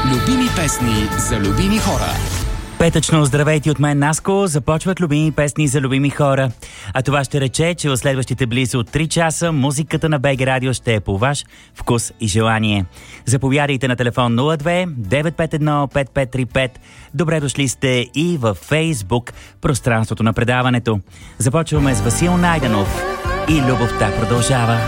Любими песни за любими хора. Петъчно здравейте от мен, Наско. Започват любими песни за любими хора. А това ще рече, че в следващите близо 3 часа музиката на БГ Радио ще е по ваш вкус и желание. Заповядайте на телефон 02 951 5535. Добре дошли сте и във Фейсбук, пространството на предаването. Започваме с Васил Найденов и любовта продължава.